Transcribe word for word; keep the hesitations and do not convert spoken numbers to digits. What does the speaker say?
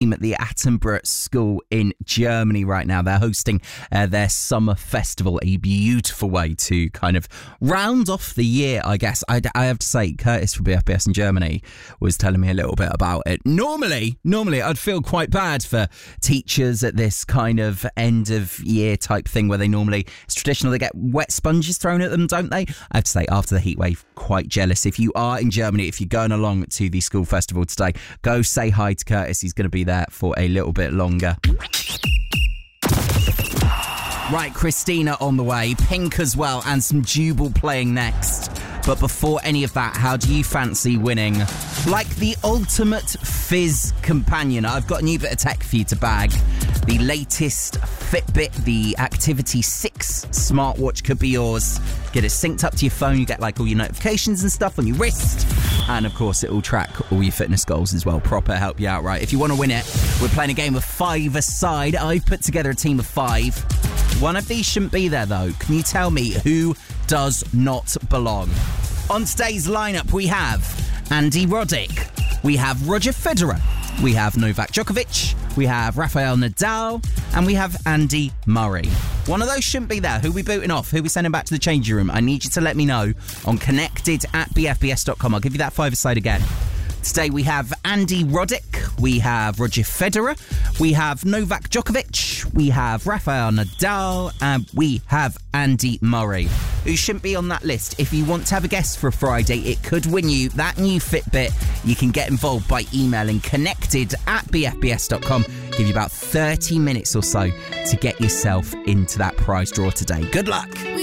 team at the Attenborough School in Germany right now. They're hosting uh, their summer festival, a beautiful way to kind of round off the year, I guess. I, I have to say, Curtis from B F B S in Germany was telling me a little bit about it. Normally, normally I'd feel quite bad for teachers at this kind of end of year type thing where they normally, it's traditional, they get wet sponges thrown at them, don't they? I have to say, after the heat wave, quite jealous. If you are in Germany, if you're going along to the school festival today, go say hi to Curtis. He's going to be there for a little bit longer. Right, Christina on the way, Pink as well, and some Jubal playing next. But before any of that, how do you fancy winning like the ultimate Fizz companion? I've got a new bit of tech for you to bag. The latest Fitbit, the Activity six smartwatch could be yours. Get it synced up to your phone, you get like all your notifications and stuff on your wrist. And of course, it will track all your fitness goals as well. Proper help you out, right? If you want to win it, we're playing a game of five aside. I've put together a team of five. One of these shouldn't be there though. Can you tell me who does not belong? On today's lineup, we have Andy Roddick, we have Roger Federer, we have Novak Djokovic, we have Rafael Nadal, and we have Andy Murray. One of those shouldn't be there. Who are we booting off? Who are we sending back to the changing room? I need you to let me know on connected at b f b s dot com. I'll give you that five-a-side again. Today we have Andy Roddick, we have Roger Federer, we have Novak Djokovic, we have Rafael Nadal, and we have Andy Murray. Who shouldn't be on that list? If you want to have a guess for a Friday, it could win you that new Fitbit. You can get involved by emailing connected at b f b s dot com. Give you about thirty minutes or so to get yourself into that prize draw today. Good luck.